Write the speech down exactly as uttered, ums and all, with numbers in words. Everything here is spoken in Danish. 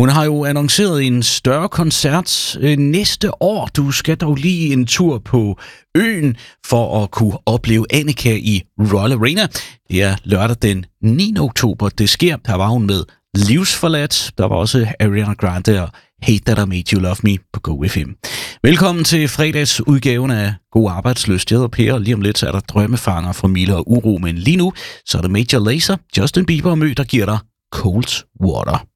Hun har jo annonceret en større koncert øh, næste år. Du skal dog lige en tur på øen for at kunne opleve Annika i Royal Arena. Det er lørdag den niende oktober. Det sker. Der var hun med Livsforladt. Der var også Ariana Grande og Hate That I Made You Love Me på Go F M. Velkommen til fredagsudgaven af God Arbejdsløst. Jeg hedder Per, og lige om lidt er der drømmefanger fra Mille og Uro. Men lige nu så er det Major Lazer, Justin Bieber og Mø, der giver dig Cold Water.